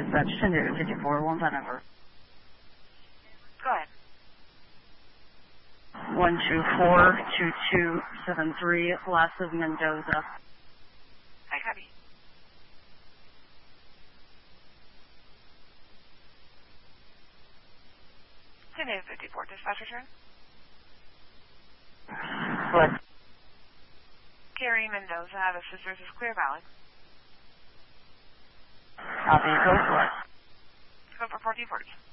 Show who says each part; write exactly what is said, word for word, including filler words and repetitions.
Speaker 1: Dispatch ten fifty-four, one five number.
Speaker 2: Go ahead.
Speaker 1: one two four two two seven three, Las of Mendoza.
Speaker 2: I copy. ten fifty-four, dispatch return.
Speaker 1: What?
Speaker 2: Gary Mendoza, have assistance is clear valid.
Speaker 1: Copy, code what?
Speaker 2: Go for fourteen forty.